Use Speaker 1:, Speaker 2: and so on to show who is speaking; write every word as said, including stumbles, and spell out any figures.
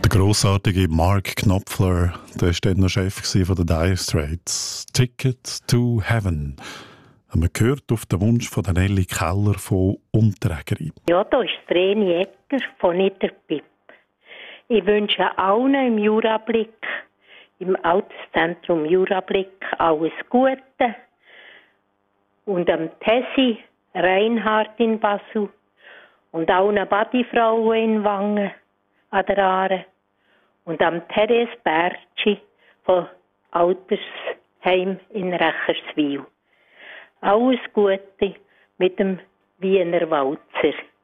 Speaker 1: Der grossartige Mark Knopfler, der war dann noch Chef von den Dire Straits. «Ticket to Heaven». Man hört auf den Wunsch von Nelly Keller von Unterägeri.
Speaker 2: Ja, da ist Vreni Egger von Niederpip. Ich wünsche allen im Jurablick, im Alterszentrum Jurablick, alles Gute. Und am Tessi Reinhard in Basel und allen Badifrauen in Wangen an der Aare. Und am Therese Bertschi von Altersheim in Recherswil. Alles Gute mit dem Wiener Walzer.